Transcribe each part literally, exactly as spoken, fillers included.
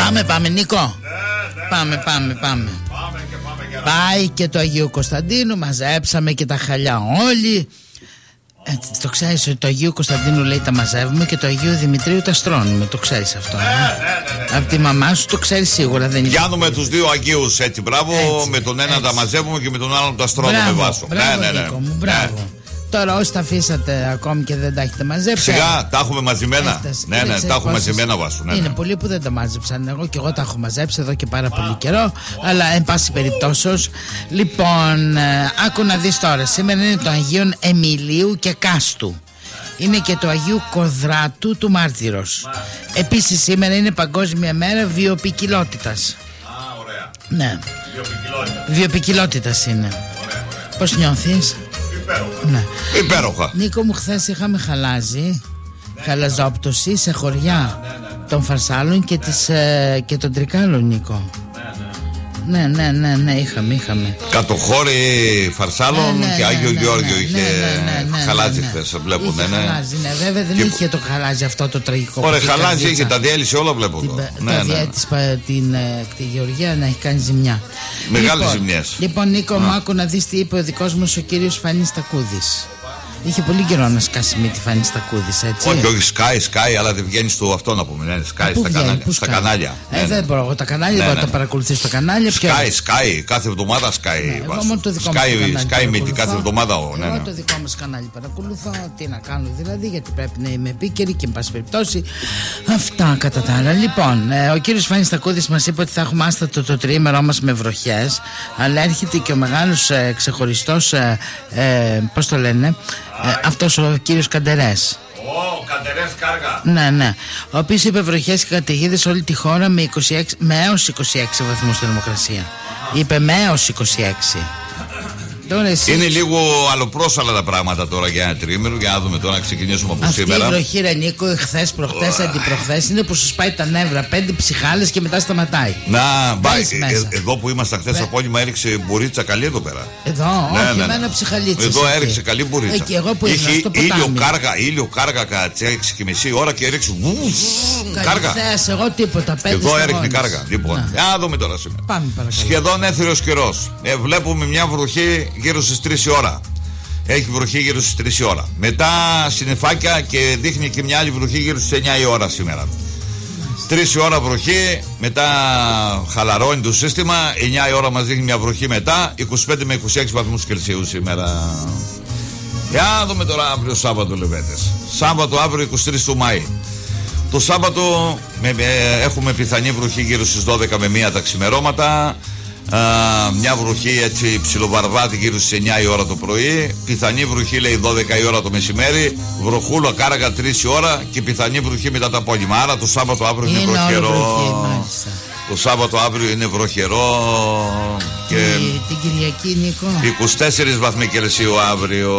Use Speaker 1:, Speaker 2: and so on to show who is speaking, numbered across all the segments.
Speaker 1: Πάμε, πάμε, Νίκο.
Speaker 2: Ναι, ναι,
Speaker 1: πάμε, πάμε, πάμε.
Speaker 2: Πάμε και πάμε και
Speaker 1: Πάει και το Αγίου Κωνσταντίνου, μαζέψαμε και τα χαλιά όλοι. Ε, το ξέρεις ότι το Αγίου Κωνσταντίνου λέει τα μαζεύουμε και το Αγίου Δημητρίου τα στρώνουμε. Το ξέρεις αυτό.
Speaker 2: Ναι,
Speaker 1: ε?
Speaker 2: ναι, ναι, ναι.
Speaker 1: Από τη μαμά σου το ξέρεις σίγουρα. Δεν είναι.
Speaker 3: Πιάνουμε τους δύο Αγίους έτσι, μπράβο.
Speaker 1: Έτσι,
Speaker 3: με τον ένα
Speaker 1: έτσι.
Speaker 3: τα μαζεύουμε και με τον άλλον τα στρώνουμε.
Speaker 1: Μπράβο,
Speaker 3: Βάσο.
Speaker 1: μπράβο,
Speaker 3: Ναι, ναι, ναι.
Speaker 1: Νίκο μου, μπράβο.
Speaker 3: Ναι.
Speaker 1: Τώρα όσοι τα αφήσατε ακόμη και δεν τα έχετε μαζέψει.
Speaker 3: Σιγά, τα έχουμε μαζεμένα.
Speaker 1: Έφτασε.
Speaker 3: Ναι, ναι,
Speaker 1: Ξέρεις
Speaker 3: τα έχουμε
Speaker 1: πόσες-
Speaker 3: μαζεμένα, Βάσο. Ναι,
Speaker 1: Είναι
Speaker 3: ναι.
Speaker 1: πολλοί που δεν τα μάζεψαν. Εγώ και εγώ τα έχω μαζέψει εδώ και πάρα πολύ καιρό. Αλλά εν πάση περιπτώσεως. Λοιπόν, ε, άκου να δεις τώρα. Σήμερα είναι το Αγίων Εμιλίου και Κάστου. Είναι και το Αγίου Κοδράτου του Μάρτυρος. Επίσης σήμερα είναι Παγκόσμια Μέρα Βιοποικιλότητας.
Speaker 2: Α, ωραία.
Speaker 1: Ναι,
Speaker 2: Βιοποικιλότητα.
Speaker 1: βιοποικιλότητας είναι.
Speaker 2: Ωραία, ωραία.
Speaker 1: Πώς νιώθεις?
Speaker 2: Υπέροχα.
Speaker 1: Ναι.
Speaker 3: Υπέροχα.
Speaker 1: Νίκο μου, χθες είχαμε χαλάζι, χαλαζόπτωση σε χωριά των Φαρσάλων και, της, ε, και των Τρικάλων, Νίκο. Ναι, ναι, ναι, ναι, είχαμε, είχαμε.
Speaker 3: Κατοχώρη Φαρσάλων
Speaker 1: Ναι, ναι,
Speaker 3: και Άγιο
Speaker 1: ναι, ναι,
Speaker 3: Γεώργιο
Speaker 1: ναι,
Speaker 3: είχε
Speaker 1: ναι, ναι, ναι,
Speaker 3: χαλάζι
Speaker 1: ναι, ναι.
Speaker 3: χθες, βλέπουν.
Speaker 1: Είχε
Speaker 3: Ναι.
Speaker 1: χαλάζι, ναι, βέβαια δεν
Speaker 3: Και-
Speaker 1: είχε το χαλάζι αυτό το τραγικό.
Speaker 3: Ωραία,
Speaker 1: που
Speaker 3: χαλάζι
Speaker 1: καρδίτσα.
Speaker 3: είχε, τα διέλυσε όλα βλέπω
Speaker 1: Την,
Speaker 3: εδώ.
Speaker 1: πε-
Speaker 3: Ναι,
Speaker 1: το
Speaker 3: ναι.
Speaker 1: διά της, πα- την, ε, τη Γεωργία να έχει κάνει ζημιά.
Speaker 3: Μεγάλες
Speaker 1: Λοιπόν,
Speaker 3: ζημιές.
Speaker 1: Λοιπόν, Νίκο, μου άκου να δεις τι είπε ο δικός μας ο κύριος Φανής Τακούδης. Είχε πολύ καιρό να σκάσει με τη Φανής Τακούδης, έτσι.
Speaker 3: Όχι, όχι, σκάει, σκάει, αλλά δεν βγαίνει στο αυτό να πούμε. Ναι, σκάει
Speaker 1: Πού
Speaker 3: στα
Speaker 1: βγαίνει,
Speaker 3: κανάλια.
Speaker 1: πού
Speaker 3: Στα
Speaker 1: σκάει?
Speaker 3: κανάλια.
Speaker 1: Ε,
Speaker 3: Ναι, ναι.
Speaker 1: δεν μπορώ. Εγώ τα κανάλια
Speaker 3: Ναι,
Speaker 1: δεν μπορώ
Speaker 3: ναι.
Speaker 1: να τα παρακολουθήσω στα κανάλια. Ποιο-
Speaker 3: Σκάει, σκάει, κάθε εβδομάδα σκάει.
Speaker 1: Ναι, εγώ
Speaker 3: Βάσο.
Speaker 1: μόνο το δικό μας
Speaker 3: Σκάει,
Speaker 1: το κανάλι
Speaker 3: σκάει με την
Speaker 1: παρακολουθώ.
Speaker 3: κάθε εβδομάδα. ο, Ναι,
Speaker 1: Εγώ
Speaker 3: ναι.
Speaker 1: το δικό μας κανάλι παρακολουθώ. Τι να κάνω δηλαδή, γιατί πρέπει να είμαι επίκαιρη και εν πάση περιπτώσει. Αυτά κατά τα άλλα. Λοιπόν, ε, ο κύριος Φάνης Τακούδης μας είπε ότι θα έχουμε άστατο το τριήμερό μας με βροχές. Αλλά έρχεται και ο μεγάλος ε, ξεχωριστός, ε, ε, πώς το λένε, ε, αυτός ο κύριος Καντερές.
Speaker 2: Ω, Καντερές κάργα.
Speaker 1: Ναι, ναι. Ο οποίος είπε βροχές και καταιγίδες σε όλη τη χώρα με, είκοσι έξι, με έως είκοσι έξι βαθμούς θερμοκρασία. Είπε με έως είκοσι έξι. Τώρα εσύ.
Speaker 3: Είναι λίγο αλλοπρόσαλα τα πράγματα τώρα για ένα τρίμηνο. Για να δούμε τώρα, να ξεκινήσουμε από
Speaker 1: Αυτή
Speaker 3: σήμερα.
Speaker 1: η βροχή, ρε Νίκο, χθες, προχθές, αντιπροχθές, είναι που σου σπάει τα νεύρα. Πέντε ψυχάλες και μετά σταματάει.
Speaker 3: Να, μπάει,
Speaker 1: Μπες μέσα.
Speaker 3: ε, εδώ που ήμασταν χθες
Speaker 1: Μπε-
Speaker 3: απόγευμα έριξε μπουρίτσα καλή εδώ πέρα.
Speaker 1: Εδώ,
Speaker 3: Ναι,
Speaker 1: όχι,
Speaker 3: ναι, ναι.
Speaker 1: εμένα ψυχαλίτσες.
Speaker 3: Εδώ
Speaker 1: εκεί.
Speaker 3: έριξε καλή μπουρίτσα.
Speaker 1: Εκεί, εγώ που ήμουν
Speaker 3: Είχε
Speaker 1: στο
Speaker 3: ήλιο
Speaker 1: ποτάμι.
Speaker 3: κάργα, ήλιο κάργα κατά τις έξι και μισή ώρα και έριξε βουφ, κάργα.
Speaker 1: Καλυθέας, εγώ τίποτα. Πέντε
Speaker 3: Εδώ έριχνε
Speaker 1: σταγόνες.
Speaker 3: κάργα. Λοιπόν,
Speaker 1: Να,
Speaker 3: για να δούμε τώρα σήμερα.
Speaker 1: Πάμε παρακαλώ.
Speaker 3: Σχεδόν έθριος καιρός. Ε, βλέπουμε μια βροχή γύρω στις τρεις η ώρα. Έχει βροχή γύρω στις τρεις η ώρα. Μετά συννεφάκια και δείχνει και μια άλλη βροχή γύρω στις εννιά η ώρα σήμερα. τρεις η ώρα βροχή, μετά χαλαρώνει το σύστημα. εννιά η ώρα μας δείχνει μια βροχή μετά. είκοσι πέντε με είκοσι έξι βαθμούς Κελσίου σήμερα. Για να δούμε τώρα αύριο Σάββατο, Λεβέντες. Σάββατο αύριο εικοστή τρίτη του Μάη. Το Σάββατο με, με, έχουμε πιθανή βροχή γύρω στις δώδεκα με μία τα ξημερώματα. Α, μια βροχή έτσι ψιλοβαρβάτη γύρω στις εννιά η ώρα το πρωί. Πιθανή βροχή λέει δώδεκα η ώρα το μεσημέρι. Βροχούλα κάργα τρεις η ώρα και πιθανή βροχή μετά το απόγευμα. Άρα το Σάββατο αύριο είναι,
Speaker 1: Είναι όλο
Speaker 3: βροχερό.
Speaker 1: βροχή, μάλιστα.
Speaker 3: Το Σάββατο αύριο είναι βροχερό και
Speaker 1: Τη- Την Κυριακή, Νίκο.
Speaker 3: είκοσι τέσσερις βαθμοί Κελσίου αύριο.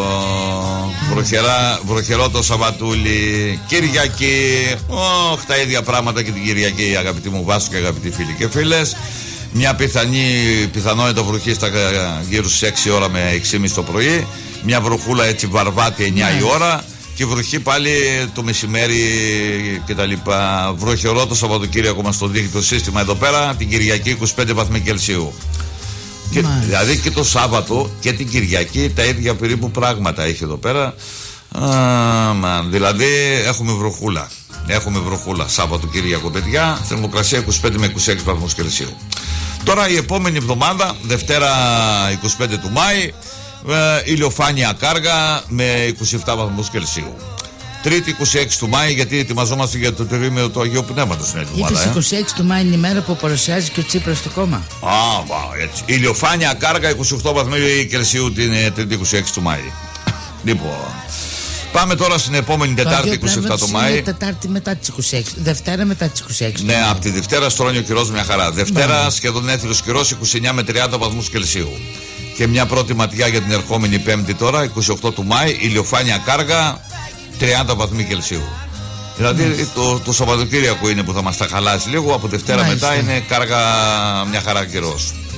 Speaker 3: Βροχερά, βροχερό το Σαββατούλι. Κυριακή. Ωχ, τα ίδια πράγματα και την Κυριακή, αγαπητοί μου Βάσου και αγαπητοί φίλοι και φίλες. Μια πιθανή πιθανότητα βροχή στα γύρω στις έξι ώρα με έξι και μισή το πρωί. Μια βροχούλα έτσι βαρβάτη εννιά η ώρα. Και βροχή πάλι το μεσημέρι και τα λοιπά. Βροχερό το Σαββατοκύριακο μας το δείχνει το σύστημα εδώ πέρα. Την Κυριακή είκοσι πέντε βαθμοί Κελσίου. Και, δηλαδή και το Σάββατο και την Κυριακή τα ίδια περίπου πράγματα έχει εδώ πέρα. Α, μα, δηλαδή έχουμε βροχούλα. Έχουμε βροχούλα Σάββατο Κυριακό, παιδιά. Θερμοκρασία είκοσι πέντε με είκοσι έξι βαθμούς Κελσίου. Τώρα η επόμενη εβδομάδα, Δευτέρα είκοσι πέντε του Μάη, ε, ηλιοφάνεια κάργα με είκοσι επτά βαθμούς Κελσίου. Τρίτη είκοσι έξι του Μάη, γιατί ετοιμαζόμαστε για το τρίμηνο του Αγίου Πνεύματος την εβδομάδα.
Speaker 1: Είπες
Speaker 3: Ε.
Speaker 1: είκοσι έξι του Μάη είναι η μέρα που παρουσιάζει και ο Τσίπρας στο κόμμα.
Speaker 3: Α, βα, έτσι. Ηλιοφάνεια κάργα είκοσι οκτώ βαθμοί Κελσίου την ε, Τρίτη είκοσι έξι του Μάη. Λοιπόν, πάμε τώρα στην επόμενη Τετάρτη είκοσι επτά του Μάη.
Speaker 1: Είναι Τετάρτη μετά τις είκοσι έξι. Δευτέρα μετά τις είκοσι έξι.
Speaker 3: Ναι, από τη Δευτέρα στρώνει ο καιρός μια χαρά. Δευτέρα σχεδόν έθριος καιρός είκοσι εννιά με τριάντα βαθμούς Κελσίου. Και μια πρώτη ματιά για την ερχόμενη Πέμπτη τώρα, είκοσι οκτώ του Μάη, ηλιοφάνεια κάργα τριάντα βαθμοί Κελσίου. Δηλαδή το, το Σαββατοκύριακο είναι που θα μας τα χαλάσει λίγο. Από Δευτέρα
Speaker 1: Μάλιστα.
Speaker 3: μετά είναι κάργα μια χαρά καιρός.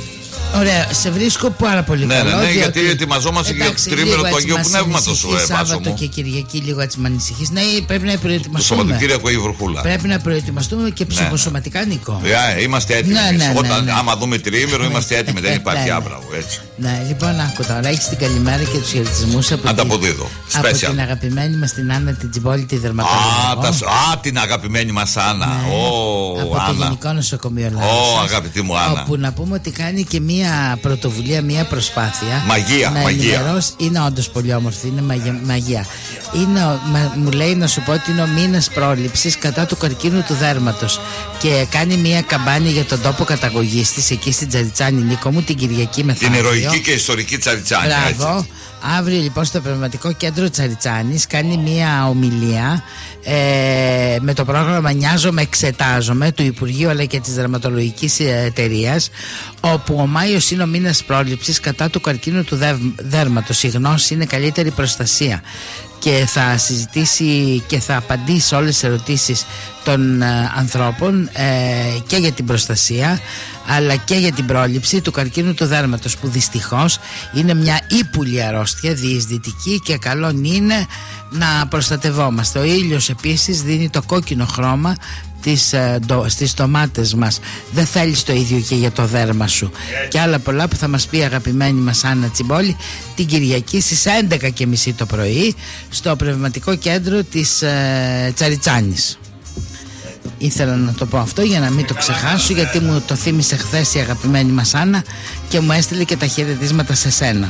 Speaker 1: Ωραία, σε βρίσκω πάρα πολύ
Speaker 3: ναι,
Speaker 1: καλό.
Speaker 3: Ναι, ναι,
Speaker 1: διότι...
Speaker 3: γιατί ετοιμαζόμαστε για το τρίμηνο του Αγίου Πνεύματος.
Speaker 1: Σάββατο και Κυριακή λίγο έτσι με ανησυχείς. Ναι, πρέπει να προετοιμαστούμε.
Speaker 3: Το Σαββατοκύριακο η βροχούλα.
Speaker 1: Πρέπει να προετοιμαστούμε και ψυχοσωματικά, ναι. Νίκο.
Speaker 3: Yeah, είμαστε έτοιμοι.
Speaker 1: Ναι, ναι, ναι,
Speaker 3: Όταν,
Speaker 1: ναι.
Speaker 3: άμα δούμε τριήμερο, είμαστε έτοιμοι. Δεν υπάρχει άμπραγο. Έτσι.
Speaker 1: Ναι, λοιπόν, άκου τώρα. Έχεις την καλημέρα και τους χαιρετισμούς από, την... από την αγαπημένη μας την Άννα την Τζιμπόλη, τη δερματολόγο.
Speaker 3: Α, α, την αγαπημένη μας Άννα.
Speaker 1: Ναι.
Speaker 3: Oh,
Speaker 1: από
Speaker 3: Άννα.
Speaker 1: το Γενικό Νοσοκομείο Λάρισσας.
Speaker 3: Ω, oh, αγαπητή μου Άννα.
Speaker 1: Όπου να πούμε ότι κάνει και μία πρωτοβουλία, μία προσπάθεια.
Speaker 3: Μαγεία,
Speaker 1: να
Speaker 3: μαγεία.
Speaker 1: Είναι όντως πολύ όμορφη, είναι μαγεία. μαγεία. Είναι, μα, μου λέει να σου πω ότι είναι ο μήνας πρόληψης κατά του καρκίνου του δέρματος. Και κάνει μία καμπάνια για τον τόπο καταγωγής της εκεί στην Τσαριτσάνη, Νίκο μου, την Κυριακή μεθαύριο.
Speaker 3: Την ηρωική και ιστορική Τσαριτσάνη.
Speaker 1: Μπράβο.
Speaker 3: Έτσι.
Speaker 1: Αύριο λοιπόν στο Πνευματικό Κέντρο Τσαριτσάνης κάνει μία ομιλία ε, με το πρόγραμμα Νοιάζομαι, Εξετάζομαι του Υπουργείου αλλά και της Δερματολογικής Εταιρείας, όπου ο Μάιος είναι ο μήνας πρόληψης κατά του καρκίνου του δέρματος. Η γνώση είναι καλύτερη προστασία. Και θα συζητήσει και θα απαντήσει όλες τις ερωτήσεις των ε, ανθρώπων ε, και για την προστασία αλλά και για την πρόληψη του καρκίνου του δέρματος, που δυστυχώς είναι μια ύπουλη αρρώστια διεισδυτική και καλό είναι να προστατευόμαστε. Ο ήλιος επίσης δίνει το κόκκινο χρώμα Τις, στις ντομάτες μας. Δεν θέλεις το ίδιο και για το δέρμα σου. Και άλλα πολλά που θα μας πει η αγαπημένη μας Άννα Τσιμπόλη την Κυριακή στις έντεκα και μισή το πρωί στο Πνευματικό Κέντρο της ε, Τσαριτσάνης. Ήθελα να το πω αυτό για να μην το ξεχάσω, γιατί μου το θύμισε χθες η αγαπημένη μας Άννα και μου έστειλε και τα χαιρετίσματα σε σένα.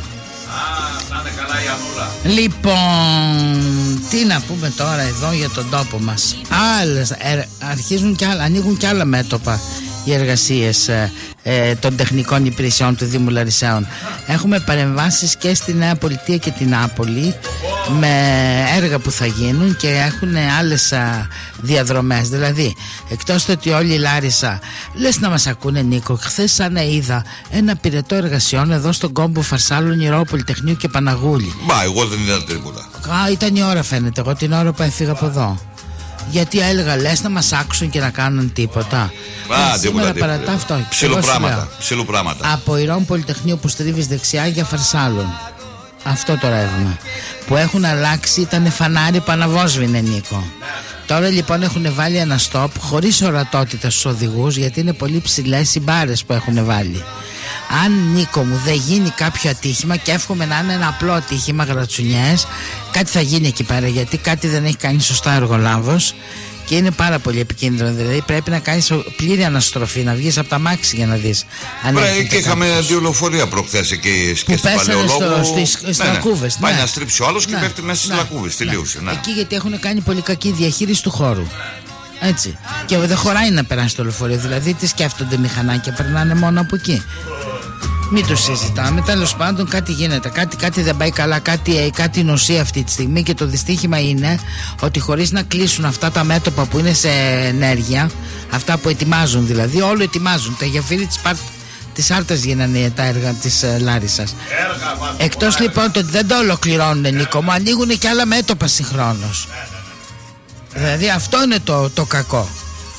Speaker 1: Λοιπόν, τι να πούμε τώρα εδώ για τον τόπο μας. Άλλες, ε, αρχίζουν και άλλα, ανοίγουν και άλλα μέτωπα οι εργασίες ε, ε, των τεχνικών υπηρεσιών του Δήμου Λαρισαίων. Έχουμε παρεμβάσεις και στη Νέα Πολιτεία και την Νάπολη με έργα που θα γίνουν και έχουν άλλες α, διαδρομές. Δηλαδή, εκτός το ότι όλη η Λάρισα, λες να μας ακούνε, Νίκο, χθες σαν είδα ένα πυρετό εργασιών εδώ στον κόμπο Φαρσάλου, Νηρό, Πολυτεχνείου και Παναγούλη.
Speaker 3: Μα εγώ δεν είδα τίποτα.
Speaker 1: Α, ήταν η ώρα, φαίνεται, εγώ την ώρα που έφυγα από εδώ. Γιατί έλεγα, λες να μας άκουσουν και να κάνουν τίποτα.
Speaker 3: Α, ε, σήμερα
Speaker 1: παρατά αυτό.
Speaker 3: Ψιλοπράγματα, ψιλοπράγματα.
Speaker 1: Από Ηρών Πολυτεχνείου που στρίβεις δεξιά για Φαρσάλων. Αυτό το ρεύμα που έχουν αλλάξει ήταν φανάρι που αναβόσβηνε, Νίκο. Τώρα λοιπόν έχουν βάλει ένα στόπ χωρίς ορατότητα στους οδηγούς, γιατί είναι πολύ ψηλές οι μπάρες που έχουν βάλει. Αν, Νίκο μου, δεν γίνει κάποιο ατύχημα, και εύχομαι να είναι ένα απλό ατύχημα, γρατσουνιές, κάτι θα γίνει εκεί πέρα, γιατί κάτι δεν έχει κάνει σωστά εργολάβος και είναι πάρα πολύ επικίνδυνο. Δηλαδή πρέπει να κάνεις πλήρη αναστροφή, να βγεις από τα μάξι για να δεις.
Speaker 3: Πρέπει, και είχαμε δύο λεωφορεία προχθές εκεί και στην Παλαιολόγου.
Speaker 1: Στις λακκούβες.
Speaker 3: Πάει να στρίψει ο άλλος και πέφτει μέσα στις λακκούβες. Τελείωσε.
Speaker 1: Εκεί γιατί έχουν κάνει πολύ κακή διαχείριση του χώρου. Έτσι. Και δεν χωράει να περάσει το λεωφορείο. Δηλαδή τι σκέφτονται μηχανάκια, περνάνε μόνο από εκεί. Μην το συζητάμε. Τέλος πάντων, κάτι γίνεται. Κάτι, κάτι δεν πάει καλά. Κάτι, κάτι νοσεί αυτή τη στιγμή. Και το δυστύχημα είναι ότι χωρίς να κλείσουν αυτά τα μέτωπα που είναι σε ενέργεια, αυτά που ετοιμάζουν δηλαδή, όλο ετοιμάζουν. Τα γεφύρι της Πάρ... της Άρτας γίνανε τα έργα της uh, Λάρισσας. Εκτός λοιπόν το ότι δεν το ολοκληρώνουν, Νίκο μου, ανοίγουν και άλλα μέτωπα συγχρόνως. Δηλαδή αυτό είναι το, το κακό.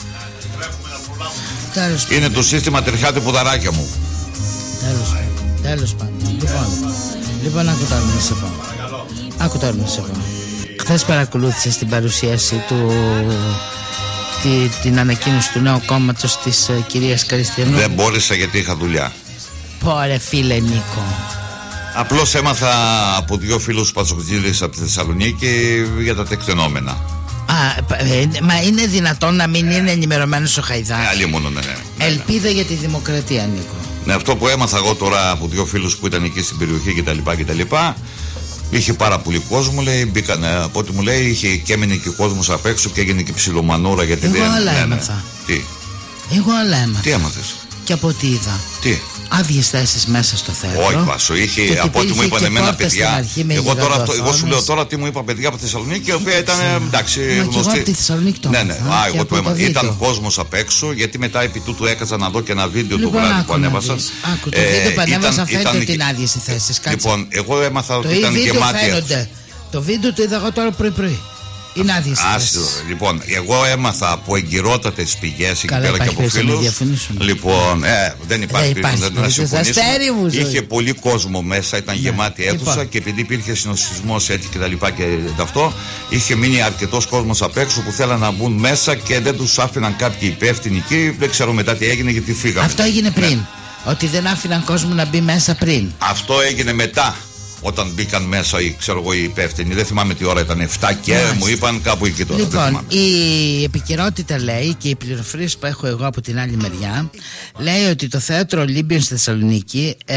Speaker 3: Είναι το σύστημα τριχάτε ποδαράκια μου.
Speaker 1: Τέλος πάντων. Τέλος πάντων. Λοιπόν, λοιπόν άκου τώρα να σε πω. Άκου τώρα να σε πω. Χθες παρακολούθησες την παρουσίαση του, τη, την ανακοίνωση του νέου κόμματος της uh, κυρίας Καριστιανού.
Speaker 3: Δεν μπόρεσα γιατί είχα δουλειά.
Speaker 1: Πόρε φίλε Νίκο.
Speaker 3: Απλώς έμαθα από δύο φίλους πατσοκτζίδες από τη Θεσσαλονίκη για τα τεκτενόμενα.
Speaker 1: Α, ε, μα είναι δυνατόν να μην είναι ενημερωμένος ο Χαϊδάς?
Speaker 3: Ε, μόνο, ναι, ναι, ναι.
Speaker 1: Ελπίδα για τη δημοκρατία, Νίκο.
Speaker 3: Ναι, αυτό που έμαθα εγώ τώρα από δύο φίλους που ήταν εκεί στην περιοχή κτλ. κτλ. Είχε πάρα πολύ κόσμο, λέει, μπήκανε, από ό,τι μου λέει, είχε και έμεινε και ο κόσμος απ' έξω και έγινε και ψιλομανούρα γιατί
Speaker 1: εγώ
Speaker 3: δεν...
Speaker 1: άλλα
Speaker 3: ναι,
Speaker 1: έμαθα.
Speaker 3: Ναι. Τι?
Speaker 1: Εγώ άλλα έμαθα.
Speaker 3: Τι έμαθες?
Speaker 1: Και από ό,τι είδα.
Speaker 3: Τι?
Speaker 1: Άδειες θέσεις μέσα στο θέατρο.
Speaker 3: Όχι, Βάσο, είχε από ό,τι μου είπαν εμένα παιδιά. Εγώ, τώρα, αυτό, εγώ σου λέω τώρα τι μου είπα παιδιά από τη Θεσσαλονίκη, η οποία ήταν εντάξει.
Speaker 1: Μα γνωστή. Και εγώ από τη Θεσσαλονίκη το
Speaker 3: ναι, ναι,
Speaker 1: έμαθα.
Speaker 3: α, εγώ το έμαθα. Ήταν
Speaker 1: βίντεο.
Speaker 3: Κόσμος απ' έξω, γιατί μετά επί τούτου έκατσα να δω και ένα βίντεο
Speaker 1: λοιπόν,
Speaker 3: το βράδυ που ανέβασα.
Speaker 1: Άκου, το βίντεο που ανέβασα φαίνεται ότι είναι άδειες οι θέσεις.
Speaker 3: Λοιπόν, εγώ έμαθα ότι ήταν γεμάτη.
Speaker 1: Το βίντεο το είδα εγώ τώρα πρωί-πρωί. Είναι άδειες.
Speaker 3: Λοιπόν, εγώ έμαθα από εγκυρότατες πηγές εκεί πέρα και από φίλους. Λοιπόν, ε, δεν υπάρχει περίπτωση να συμφωνήσουμε. Είχε πολύ κόσμο μέσα, ήταν ναι. γεμάτη αίθουσα λοιπόν. Και επειδή υπήρχε συνοστισμός έτσι και τα λοιπά και αυτό, είχε μείνει αρκετός κόσμος απ' έξω που θέλαν να μπουν μέσα και δεν τους άφηναν κάποιοι υπεύθυνοι εκεί. Δεν ξέρω μετά τι έγινε γιατί φύγαμε.
Speaker 1: Αυτό έγινε πριν. Ναι. Ότι δεν άφηναν κόσμο να μπει μέσα πριν.
Speaker 3: Αυτό έγινε μετά. Όταν μπήκαν μέσα οι, ξέρω εγώ, οι υπεύθυνοι, δεν θυμάμαι τι ώρα ήταν, εφτά και Μάλιστα. Μου είπαν κάπου εκεί τώρα.
Speaker 1: Λοιπόν, η επικαιρότητα λέει και οι πληροφορίες που έχω εγώ από την άλλη μεριά, λέει ότι το θέατρο Ολύμπιον στη Θεσσαλονίκη ε,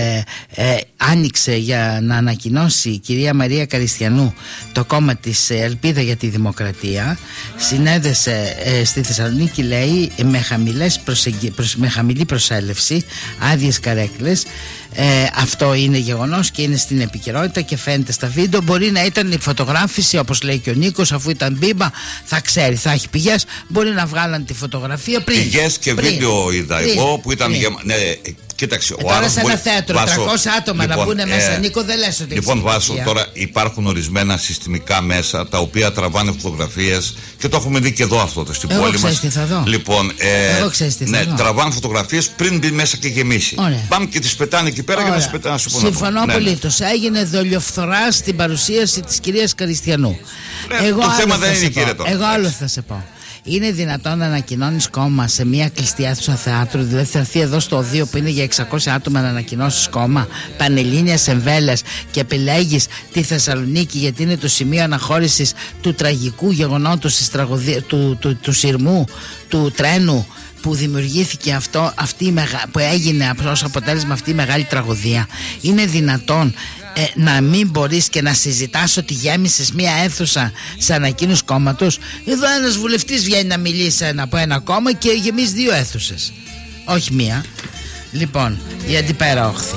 Speaker 1: ε, άνοιξε για να ανακοινώσει η κυρία Μαρία Καριστιανού το κόμμα της Ελπίδα για τη Δημοκρατία. Συνέδεσε ε, στη Θεσσαλονίκη, λέει, με, χαμηλές προσεγγι... προς... με χαμηλή προσέλευση, άδειες καρέκλες. Ε, αυτό είναι γεγονός και είναι στην επικαιρότητα και φαίνεται στα βίντεο. Μπορεί να ήταν η φωτογράφηση, όπως λέει και ο Νίκος, αφού ήταν μπίμπα, θα ξέρει, θα έχει πηγές. Μπορεί να βγάλαν τη φωτογραφία πριν.
Speaker 3: Πηγές και πριν. Βίντεο είδα πριν. Εγώ που ήταν γεμα... ναι, κοίταξε,
Speaker 1: ε, τώρα σε ένα θέατρο, Βάσο, τριακόσια άτομα λοιπόν, να μπουν μέσα, ε, Νίκο, δεν λες ότι.
Speaker 3: Λοιπόν, Βάσο, τώρα υπάρχουν ορισμένα συστημικά μέσα τα οποία τραβάνε φωτογραφίες και το έχουμε δει και εδώ αυτό το στην
Speaker 1: Εγώ
Speaker 3: πόλη μας.
Speaker 1: Τι θα δω.
Speaker 3: Λοιπόν, ε,
Speaker 1: Εγώ ξέρεις τι θα
Speaker 3: ναι,
Speaker 1: δω.
Speaker 3: τραβάνε φωτογραφίες πριν μπει μέσα και γεμίσει. Ωραία. Πάμε και τις πετάνε εκεί πέρα. Ωραία. Και να τις πετάνε.
Speaker 1: Συμφωνώ απολύτως. Ναι, ναι. Έγινε δολιοφθορά στην παρουσίαση της κυρίας Καριστιανού.
Speaker 3: Ναι, Εγώ το θέμα δεν είναι κύριε τώρα.
Speaker 1: Εγώ άλλο θα σε πω. Είναι δυνατόν να ανακοινώνεις κόμμα σε μια κλειστή αίθουσα θεάτρου? Δηλαδή θα έρθει εδώ στο Οδείο που είναι για εξακόσια άτομα να ανακοινώσεις κόμμα πανελλήνιας εμβέλειας και επιλέγεις τη Θεσσαλονίκη γιατί είναι το σημείο αναχώρησης του τραγικού γεγονότος της τραγωδία, του, του, του, του σειρμού του τρένου που δημιουργήθηκε αυτό, αυτή, που έγινε ως αποτέλεσμα αυτή η μεγάλη τραγωδία? Είναι δυνατόν ε, να μην μπορείς και να συζητάς ότι γέμισες μία αίθουσα σε ανακοίνωση κόμματος? Εδώ ένας βουλευτής βγαίνει να μιλήσει από ένα κόμμα και γεμίζει δύο αίθουσες, όχι μία. Λοιπόν, η αντιπέρα όχθη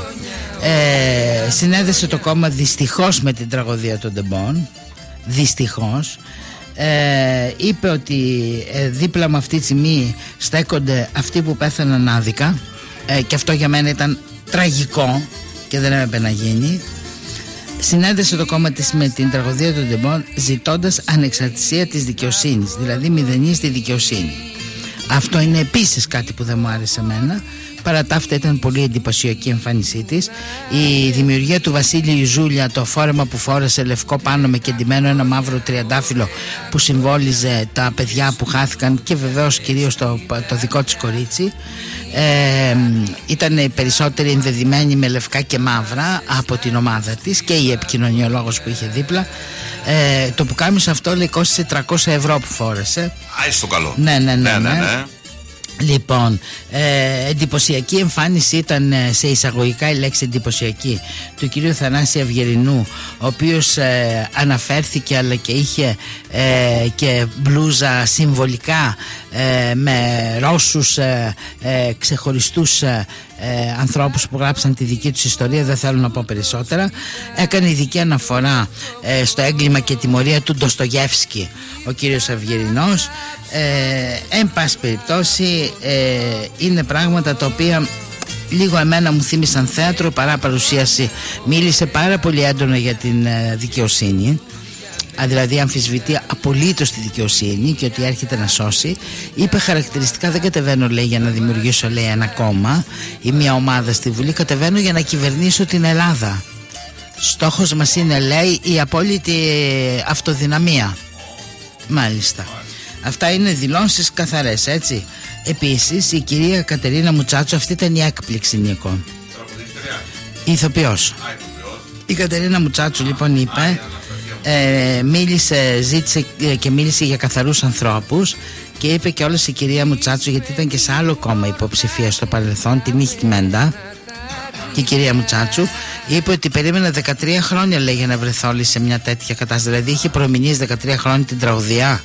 Speaker 1: ε, συνέδεσε το κόμμα δυστυχώς με την τραγωδία των Ντεμπών. Δυστυχώς. Ε, είπε ότι ε, δίπλα με αυτή τη στιγμή στέκονται αυτοί που πέθαναν άδικα, ε, και αυτό για μένα ήταν τραγικό και δεν έπρεπε να γίνει. Συνέδεσε το κόμμα της με την τραγωδία των Ντεμπών, ζητώντας ανεξαρτησία της δικαιοσύνης, δηλαδή μηδενή στη δικαιοσύνη. Αυτό είναι επίσης κάτι που δεν μου άρεσε εμένα. Παρά τα αυτά ήταν πολύ εντυπωσιακή η εμφάνισή της. Η δημιουργία του Βασίλη Ζούλια, το φόρεμα που φόρεσε λευκό πάνω με κεντυμένο ένα μαύρο τριαντάφυλλο που συμβόλιζε τα παιδιά που χάθηκαν και βεβαίως κυρίως το, το δικό της κορίτσι. Ε, ήταν οι περισσότεροι ενδεδειμένοι με λευκά και μαύρα από την ομάδα της και η επικοινωνιολόγος που είχε δίπλα. Ε, το πουκάμισο αυτό λέει κόστησε τριακόσια ευρώ που φόρεσε.
Speaker 3: Α, στο καλό.
Speaker 1: Ναι, ναι, ναι, ναι,
Speaker 3: ναι, ναι.
Speaker 1: Λοιπόν, ε, εντυπωσιακή εμφάνιση ήταν, σε εισαγωγικά η λέξη εντυπωσιακή, του κυρίου Θανάση Αυγερινού, ο οποίος ε, αναφέρθηκε αλλά και είχε ε, και μπλούζα συμβολικά ε, με Ρώσους ε, ε, ξεχωριστούς ε, ε, ανθρώπους που γράψαν τη δική τους ιστορία. Δεν θέλω να πω περισσότερα. Έκανε ειδική αναφορά ε, στο έγκλημα και τιμωρία του Ντοστογεύσκη ο κύριος Αυγερινός. Ε, εν πάση περιπτώσει ε, είναι πράγματα τα οποία λίγο εμένα μου θύμισαν θέατρο παρά παρουσίαση. Μίλησε πάρα πολύ έντονα για την ε, δικαιοσύνη, α, δηλαδή αμφισβητεί απολύτως τη δικαιοσύνη και ότι έρχεται να σώσει. Είπε χαρακτηριστικά, δεν κατεβαίνω λέει για να δημιουργήσω λέει ένα κόμμα ή μια ομάδα στη Βουλή, κατεβαίνω για να κυβερνήσω την Ελλάδα. Στόχος μας είναι λέει η απόλυτη αυτοδυναμία. Μάλιστα. Αυτά είναι δηλώσεις καθαρές, έτσι. Επίσης η κυρία Κατερίνα Μουτσάτσου, αυτή ήταν η έκπληξη, Νίκο. Η ηθοποιός. Η Κατερίνα Μουτσάτσου λοιπόν είπε, ε, μίλησε, ζήτησε και μίλησε για καθαρούς ανθρώπους και είπε και όλες η κυρία Μουτσάτσου, γιατί ήταν και σε άλλο κόμμα υποψηφία στο παρελθόν, την Νύχτη Μέντα. Και η κυρία Μουτσάτσου είπε ότι περίμενε δεκατρία χρόνια λέει για να βρεθώ όλοι σε μια τέτοια κατάσταση. Δηλαδή είχε προμηνήσει δεκατρία χρόνια την τραγωδία.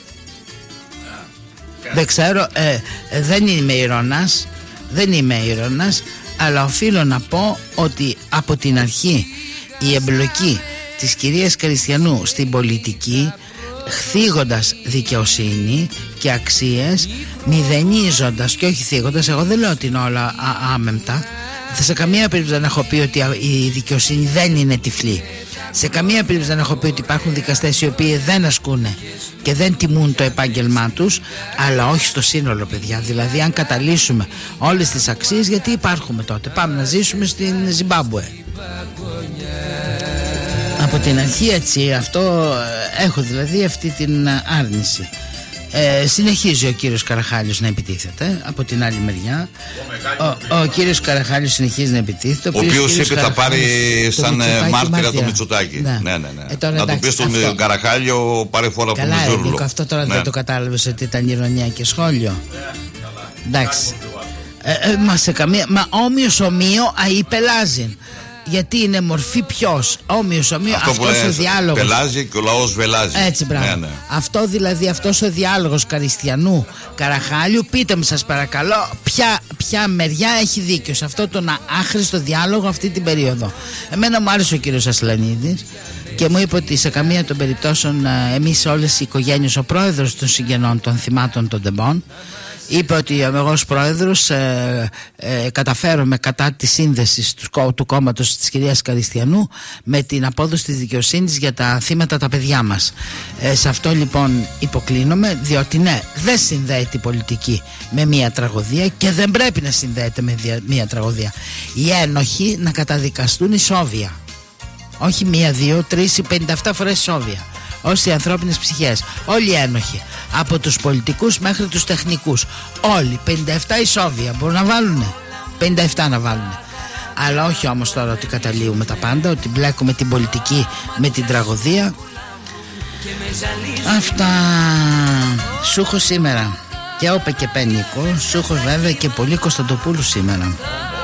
Speaker 1: Δεν ξέρω, ε, ε, δεν είμαι ήρωνας, δεν είμαι ήρωνας, αλλά οφείλω να πω ότι από την αρχή η εμπλοκή της κυρίας Καριστιανού στην πολιτική, θίγοντας δικαιοσύνη και αξίες, μηδενίζοντας και όχι θίγοντας, εγώ δεν λέω ότι είναι όλα α, άμεμπτα, σε καμία περίπτωση δεν έχω πει ότι η δικαιοσύνη δεν είναι τυφλή. Σε καμία περίπτωση δεν έχω πει ότι υπάρχουν δικαστές οι οποίοι δεν ασκούν και δεν τιμούν το επάγγελμά τους, αλλά όχι στο σύνολο, παιδιά. Δηλαδή, αν καταλύσουμε όλες τις αξίες, γιατί υπάρχουμε τότε? Πάμε να ζήσουμε στην Ζιμπάμπουε. Από την αρχή έτσι, αυτό έχω δηλαδή αυτή την άρνηση. Ε, συνεχίζει ο κύριος Καραχάλιος να επιτίθεται από την άλλη μεριά. Ο, ο κύριος Καραχάλιος συνεχίζει να επιτίθεται.
Speaker 3: Ο οποίος είπε θα πάρει σαν μάρτυρα το Μητσοτάκη.
Speaker 1: Ναι.
Speaker 3: Ναι, ναι, ναι.
Speaker 1: Ε, τώρα,
Speaker 3: να
Speaker 1: εντάξει,
Speaker 3: του πει στον αυτό... Καραχάλιο πάρε φόρα από τον Μιζούρλο. Καλά,
Speaker 1: αυτό τώρα ναι. Δεν το κατάλαβες ότι ήταν ηρωνία και σχόλιο. Εντάξει. Ε, ε, μα σε καμία. Μα όμοιος ομοίο αϋπελάζει. Γιατί είναι μορφή ποιος, όμοιος ομοίως, αυτός ο διάλογος.
Speaker 3: Πελάζει και ο λαός βελάζει.
Speaker 1: Έτσι, μπράβο. Ναι, ναι. Αυτό δηλαδή, αυτός ο διάλογος Καριστιανού Καραχάλιου, πείτε μου σας παρακαλώ, ποια, ποια μεριά έχει δίκιο σε αυτό τον άχρηστο διάλογο αυτή την περίοδο. Εμένα μου άρεσε ο κύριος Ασλανίδης και μου είπε ότι σε καμία των περιπτώσεων εμείς όλες οι οικογένειες, ο πρόεδρος των συγγενών των θυμάτων των Ντεμπών, είπε ότι εγώ ως πρόεδρος ε, ε, καταφέρομαι κατά τη σύνδεση του, του κόμματος της κυρίας Καριστιανού με την απόδοση της δικαιοσύνης για τα θύματα τα παιδιά μας. Ε, σε αυτό λοιπόν υποκλίνομαι, διότι ναι, δεν συνδέεται η πολιτική με μία τραγωδία και δεν πρέπει να συνδέεται με μία τραγωδία. Οι ένοχοι να καταδικαστούν ισόβια. Όχι μία, δύο, τρεις ή πενήντα επτά φορές ισόβια. Όσοι οι ανθρώπινες ψυχές, όλοι οι ένοχοι, από τους πολιτικούς μέχρι τους τεχνικούς, όλοι πενήντα επτά ισόβια μπορούν να βάλουνε, πενήντα επτά να βάλουνε. Αλλά όχι όμως τώρα ότι καταλύουμε τα πάντα, ότι μπλέκουμε την πολιτική με την τραγωδία. Αυτά. Σούχο σήμερα και όπε και πένικο, Σούχος βέβαια και πολύ Κωνσταντοπούλου σήμερα.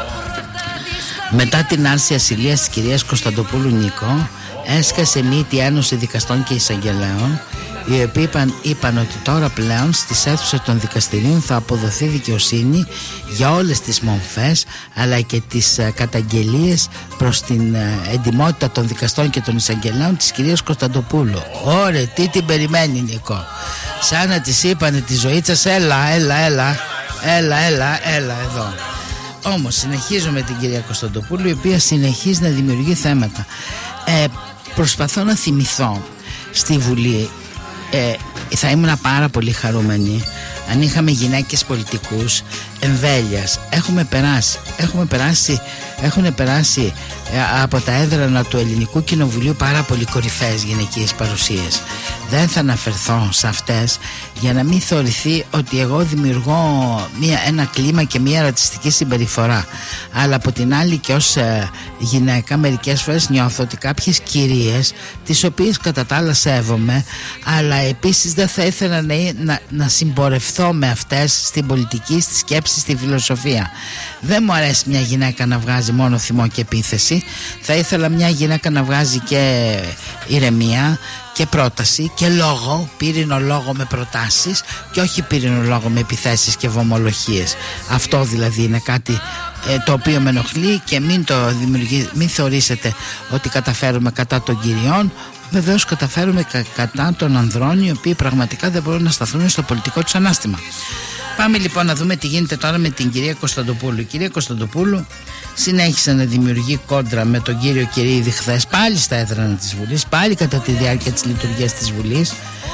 Speaker 1: Μετά την άρση ασυλίας της κυρίας Κωνσταντοπούλου Νίκο, έσκασε μύτη ένωση δικαστών και εισαγγελέων, οι οποίοι είπαν, είπαν ότι τώρα πλέον στις αίθουσες των δικαστηρίων θα αποδοθεί δικαιοσύνη για όλες τις μομφές αλλά και τις uh, καταγγελίες προς την uh, εντιμότητα των δικαστών και των εισαγγελέων της κυρίας Κωνσταντοπούλου. Ωρε, τι την περιμένει Νίκο? Σαν να της είπανε τη ζωήτσα, έλα, έλα, έλα, έλα, έλα, έλα εδώ. Όμως συνεχίζω με την κυρία Κωνσταντοπούλου, η οποία συνεχίζει να δημιουργεί θέματα. Ε, προσπαθώ να θυμηθώ στη Βουλή, ε, θα ήμουν πάρα πολύ χαρούμενη αν είχαμε γυναίκες πολιτικούς εμβέλειας. Έχουμε περάσει, έχουμε περάσει, έχουν περάσει ε, από τα έδρανα του Ελληνικού Κοινοβουλίου πάρα πολύ κορυφαίες γυναικείες παρουσίες. Δεν θα αναφερθώ σε αυτές για να μην θεωρηθεί ότι εγώ δημιουργώ μια, ένα κλίμα και μια ρατσιστική συμπεριφορά. Αλλά από την άλλη και ως ε, γυναίκα μερικές φορές νιώθω ότι κάποιες κυρίες, τις οποίες κατά τα άλλα σέβομαι, αλλά επίσης δεν θα ήθελα να, να, να συμπορευθώ με αυτές στην πολιτική, στη σκέψη, στη φιλοσοφία. Δεν μου αρέσει μια γυναίκα να βγάζει μόνο θυμό και επίθεση. Θα ήθελα μια γυναίκα να βγάζει και ηρεμία και πρόταση και λόγο, πύρινο λόγο με προτάσεις και όχι πύρινο λόγο με επιθέσεις και βομολογίες. Αυτό δηλαδή είναι κάτι ε, το οποίο με ενοχλεί και μην, το δημιουργεί, μην θεωρήσετε ότι καταφέρουμε κατά των κυριών. Βεβαίως καταφέρουμε κα, κατά των ανδρών, οι οποίοι πραγματικά δεν μπορούν να σταθούν στο πολιτικό τους ανάστημα. Πάμε λοιπόν να δούμε τι γίνεται τώρα με την κυρία Κωνσταντοπούλου. Η κυρία Κωνσταντοπούλου συνέχισε να δημιουργεί κόντρα με τον κύριο Κερίδη χθες, πάλι στα έδρανα της Βουλής, πάλι κατά τη διάρκεια της λειτουργίας της Βουλής.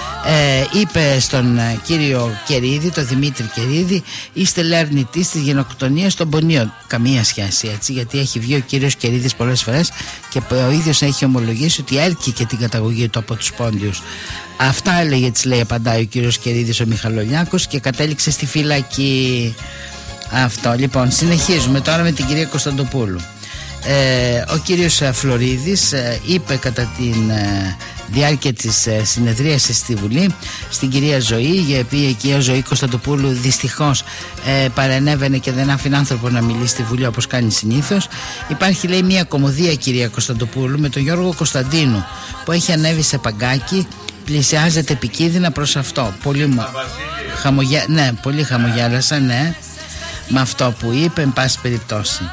Speaker 1: Ε, είπε στον ε, κύριο Κερίδη, τον Δημήτρη Κερίδη, είστε λερνητής της γενοκτονίας των Πονίων. Καμία σχέση, έτσι, γιατί έχει βγει ο κύριος Κερίδης πολλές φορές και ο ίδιος έχει ομολογήσει ότι έρκηκε την καταγωγή του από τους Πόντιους. Αυτά έλεγε, της λέει, απαντάει ο κύριος Κερίδης ο Μιχαλολιάκος και κατέληξε στη φυλακή. Αυτό λοιπόν. Συνεχίζουμε τώρα με την κυρία Κωνσταντοπούλου. Ε, ο κύριος Φλωρίδης ε, είπε κατά την ε, διάρκεια της ε, συνεδρίασης στη Βουλή στην κυρία Ζωή, για οποία η κυρία Ζωή Κωνσταντοπούλου δυστυχώς ε, παρενέβαινε και δεν άφηνε άνθρωπο να μιλήσει στη Βουλή όπως κάνει συνήθως. Υπάρχει, λέει, μια κωμωδία, κυρία Κωνσταντοπούλου, με τον Γιώργο Κωνσταντίνου που έχει ανέβει σε παγκάκι, πλησιάζεται επικίνδυνα προς αυτό. Πολύ, μου... Χαμογιά... ναι, πολύ χαμογιάλασα, ναι, με αυτό που είπε, εν πάση περιπτώσει.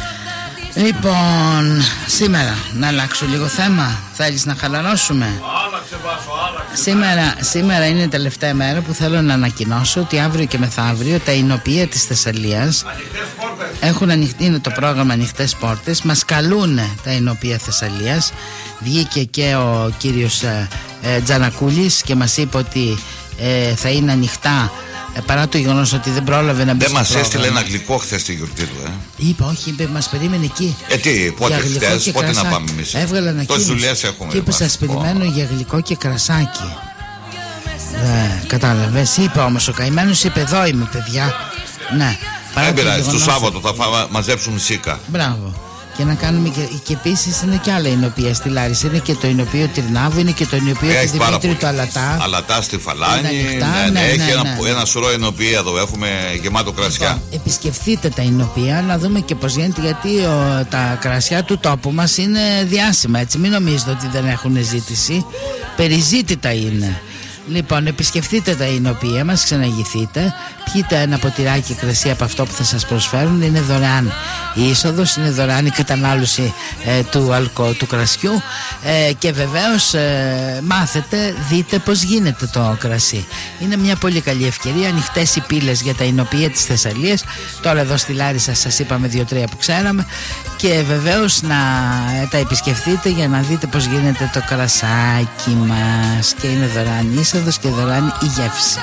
Speaker 1: Λοιπόν, σήμερα να αλλάξω λίγο θέμα. Θέλεις να χαλαρώσουμε?
Speaker 2: Άλλαξε, Βάσο, άλλαξε.
Speaker 1: Σήμερα, σήμερα είναι η τελευταία μέρα που θέλω να ανακοινώσω ότι αύριο και μεθαύριο τα εινοποιεία της Θεσσαλίας Έχουν ανοιχτεί, είναι το πρόγραμμα Ανοιχτές Πόρτες. Μας καλούν τα Ενοπία Θεσσαλίας. Βγήκε και ο κύριος ε, ε, Τζανακούλης και μας είπε ότι ε, θα είναι ανοιχτά, ε, παρά το γεγονός ότι δεν πρόλαβε να μπει.
Speaker 3: Δεν μας έστειλε ένα γλυκό χθες τη γιορτή του, ε.
Speaker 1: Είπα, όχι, είπε, μας περίμενε εκεί.
Speaker 3: Ε, τι, πότε χθες, πότε να πάμε εμείς.
Speaker 1: Έβγαλε ανακοίνωση.
Speaker 3: Τόσες δουλειές έχουμε.
Speaker 1: Και είπε, σας περιμένω για γλυκό και κρασάκι. Ναι, κατάλαβες. Είπε όμως ο καημένος, είπε, εδώ είμαι, παιδιά. Ναι.
Speaker 3: Δεν πειράζει, το Σάββατο θα φά, μαζέψουμε σίκα.
Speaker 1: Μπράβο. Και να κάνουμε και, και επίσης είναι και άλλα Ενοπία στη Λάρισα. Είναι και το Ενοπείο Τρινάβου, είναι και το Ενοπείο του Δημήτριου του Αλατά.
Speaker 3: Αλατά στη Φαλάνη.
Speaker 1: Ανοιχτά,
Speaker 3: ναι, ναι,
Speaker 1: ναι,
Speaker 3: έχει
Speaker 1: ναι,
Speaker 3: ένα,
Speaker 1: ναι.
Speaker 3: ένα σωρό Ενοπία εδώ. Έχουμε γεμάτο κρασιά.
Speaker 1: Λοιπόν, επισκεφθείτε τα Ενοπία να δούμε και πώς γίνεται, γιατί ο, τα κρασιά του τόπου μας είναι διάσημα. Έτσι, μην νομίζετε ότι δεν έχουν ζήτηση. Περιζήτητα είναι. Λοιπόν, επισκεφτείτε τα Ενοπία μας, ξαναγηθείτε, πιείτε ένα ποτηράκι κρασί από αυτό που θα σας προσφέρουν. Είναι δωρεάν η είσοδος, είναι δωρεάν η κατανάλωση ε, του, αλκο, του κρασιού ε, και βεβαίως ε, μάθετε, δείτε πώς γίνεται το κρασί. Είναι μια πολύ καλή ευκαιρία. Ανοιχτές οι πύλες για τα Ενοπία της Θεσσαλίας. Τώρα εδώ στη Λάρισα σας είπαμε δύο-τρία που ξέραμε. Και βεβαίως να τα επισκεφτείτε για να δείτε πώς γίνεται το κρασάκι μας. Και είναι δωρεάν η είσοδος και δωρεάν η γεύση.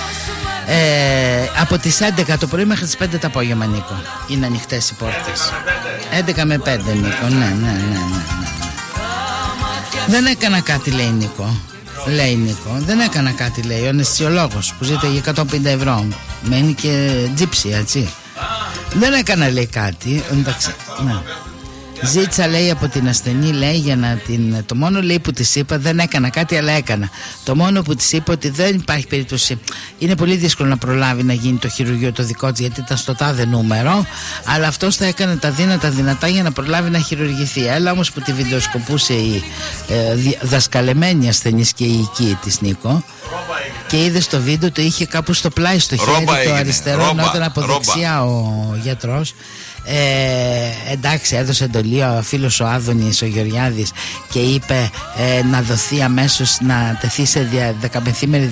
Speaker 1: Ε, από τις έντεκα το πρωί μέχρι τις πέντε το απόγευμα, Νίκο, είναι ανοιχτές οι πόρτες. έντεκα με πέντε, Νίκο. Ναι, ναι, ναι, ναι, ναι. Δεν έκανα κάτι, λέει Νίκο. Λέει Νίκο, δεν έκανα κάτι, λέει ο αναισθησιολόγος που ζήτησε για εκατόν πενήντα ευρώ. Μένει και τζίψι, έτσι. Δεν έκανα, λέει, κάτι. Εντάξει, ναι. Ζήτησα, λέει, από την ασθενή, λέει, για να την. Το μόνο, λέει, που της είπα, δεν έκανα κάτι, αλλά έκανα. Το μόνο που της είπα ότι δεν υπάρχει περίπτωση. Είναι πολύ δύσκολο να προλάβει να γίνει το χειρουργείο το δικό της, γιατί ήταν στο τάδε νούμερο. Αλλά αυτός θα έκανε τα δύνατα δυνατά για να προλάβει να χειρουργηθεί. Έλα όμως που τη βιντεοσκοπούσε η ε, δασκαλεμένη ασθενής και η οικία της, Νίκο. Και είδε στο βίντεο, το είχε κάπου στο πλάι, στο χέρι
Speaker 3: ρόμπα
Speaker 1: το
Speaker 3: έγινε.
Speaker 1: αριστερό, ενώ ήταν από ρόμπα. Δεξιά ο γιατρός. Ε, εντάξει, έδωσε εντολή ο φίλος ο Άδωνης, ο Γεωργιάδης, και είπε ε, να δοθεί αμέσως, να τεθεί σε δια, δεκαπενθήμερη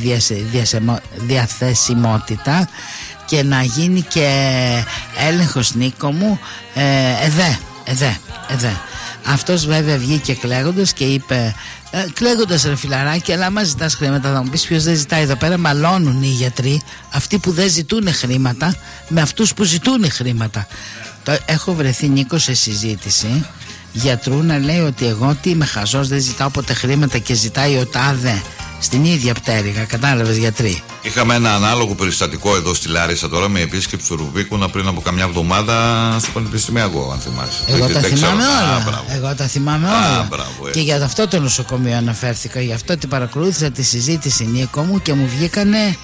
Speaker 1: διαθεσιμότητα και να γίνει και έλεγχος, Νίκο μου, ε, εδέ, εδέ, εδέ. Αυτός βέβαια βγήκε κλαίγοντας και είπε, ε, κλαίγοντας, ρε φιλαράκι, αλλά άμα ζητάς χρήματα, θα μου πεις ποιος δεν ζητάει εδώ πέρα. Μαλώνουν οι γιατροί, αυτοί που δεν ζητούν χρήματα, με αυτούς που ζητούν χρήματα. Το, έχω βρεθεί, Νίκο, σε συζήτηση γιατρού να λέει ότι εγώ τι είμαι χαζός, δεν ζητάω ποτέ χρήματα και ζητάει ο τάδε στην ίδια πτέρυγα. Κατάλαβες, γιατροί. Είχαμε ένα ανάλογο περιστατικό εδώ στη Λάρισα τώρα με επίσκεψη του Ρουβίκουνα πριν από καμιά εβδομάδα στο Πανεπιστημιακό, αν θυμάσαι. Εγώ τα θυμάμαι όλα. Εγώ τα θυμάμαι όλα. Και για αυτό το νοσοκομείο αναφέρθηκα, γι' αυτό ότι παρακολούθησα τη συζήτηση, Νίκο μου, και μου βγήκανε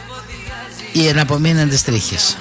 Speaker 1: οι εναπομείναντες τρίχες.